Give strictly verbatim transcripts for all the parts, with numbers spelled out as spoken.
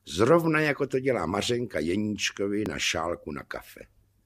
zrovna jako to dělá Mařenka Jeníčkovi na šálku na kafe.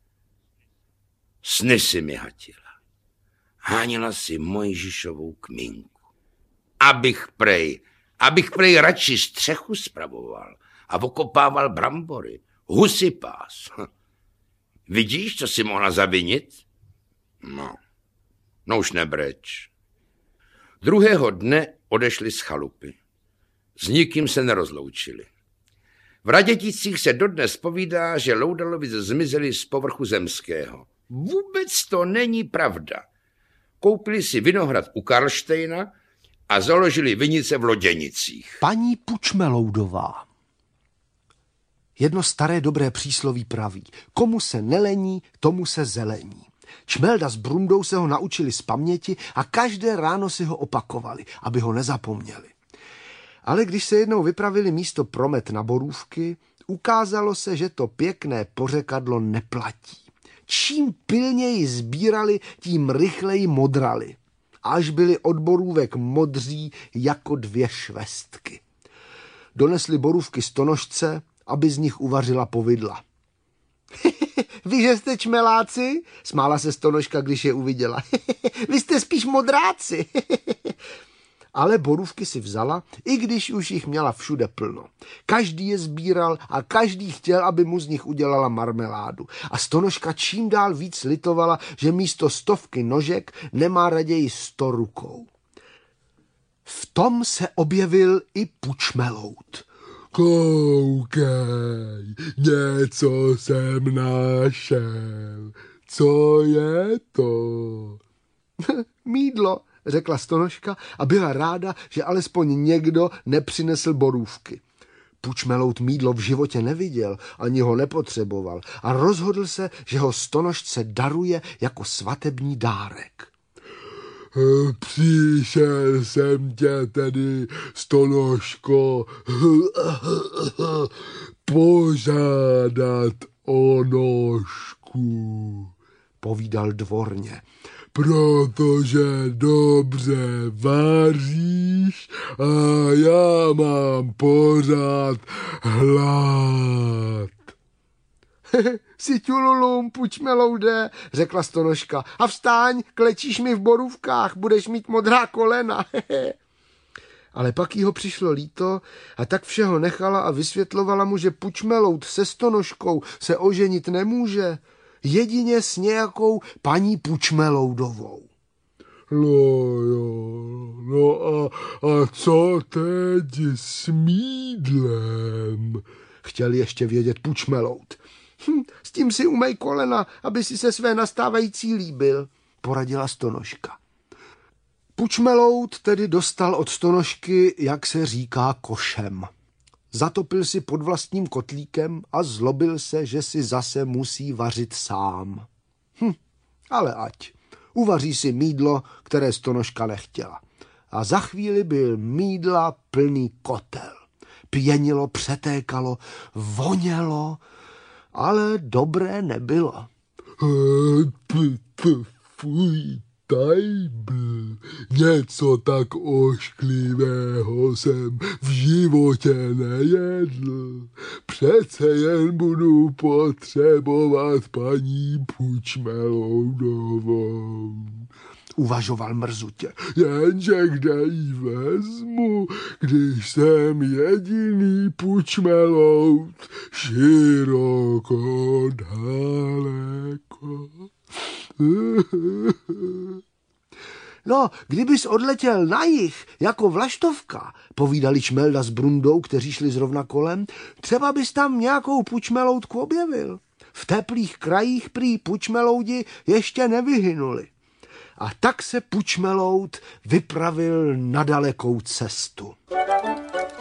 Sny si mi hatila. Háněla si Mojžišovou kminku. Abych prej, abych prej radši střechu spravoval a okopával brambory. Husy pás. Vidíš, co si mohla zavinit? No, no už nebreč. Druhého dne odešli z chalupy. S nikým se nerozloučili. V Raděticích se dodnes povídá, že Loudalovi zmizeli z povrchu zemského. Vůbec to není pravda. Koupili si vinohrad u Karlštejna a založili vinice v Loděnicích. Paní Pučmeloudová. Jedno staré dobré přísloví praví. Komu se nelení, tomu se zelení. Čmelda s Brundou se ho naučili z paměti a každé ráno si ho opakovali, aby ho nezapomněli. Ale když se jednou vypravili místo Promet na borůvky, ukázalo se, že to pěkné pořekadlo neplatí. Čím pilněji sbírali, tím rychleji modrali. Až byli od borůvek modří jako dvě švestky. Donesli borůvky stonožce, aby z nich uvařila povidla. Vy, že jste čmeláci? Smála se stonožka, když je uviděla. Vy jste spíš modráci. Ale borůvky si vzala, i když už jich měla všude plno. Každý je sbíral a každý chtěl, aby mu z nich udělala marmeládu. A stonožka čím dál víc litovala, že místo stovky nožek nemá raději sto rukou. V tom se objevil i Pučmeloud. Koukej, něco jsem našel. Co je to? Mýdlo, řekla stonožka a byla ráda, že alespoň někdo nepřinesl borůvky. Pučmeloud mýdlo v životě neviděl, ani ho nepotřeboval a rozhodl se, že ho stonožce daruje jako svatební dárek. Přišel jsem tě tedy, stonožko, požádat o nožku, povídal dvorně. Protože dobře vaříš a já mám pořád hlad. Si ťululum, Pučmeloude, řekla stonožka. A vstáň, klečíš mi v borůvkách, budeš mít modrá kolena. Ale pak jí ho přišlo líto a tak všeho nechala a vysvětlovala mu, že Pučmeloud se stonožkou se oženit nemůže, jedině s nějakou paní Pučmeloudovou. No jo, no a, a co teď s mýdlem? Chtěl ještě vědět Pučmeloud. Hm, s tím si umej kolena, aby si se své nastávající líbil, poradila stonožka. Pučmeloud tedy dostal od stonožky, jak se říká, košem. Zatopil si pod vlastním kotlíkem a zlobil se, že si zase musí vařit sám. Hm, ale ať. Uvaří si mýdlo, které stonožka nechtěla. A za chvíli byl mýdla plný kotel. Pěnilo, přetékalo, vonělo, ale dobré nebylo. Fuj, tajbl, něco tak ošklivého jsem v životě nejedl. Přece jen budu potřebovat paní Pučmeloudovou. Uvažoval mrzutě. Jenže kde ji vezmu, když jsem jediný Pučmeloud, široko daleko. No, kdybys odletěl na jih, jako vlaštovka, povídali Čmelda s Brundou, kteří šli zrovna kolem, třeba bys tam nějakou Pučmeloudku objevil. V teplých krajích prý Pučmeloudi ještě nevyhynuli. A tak se Pučmeloud vypravil na dalekou cestu.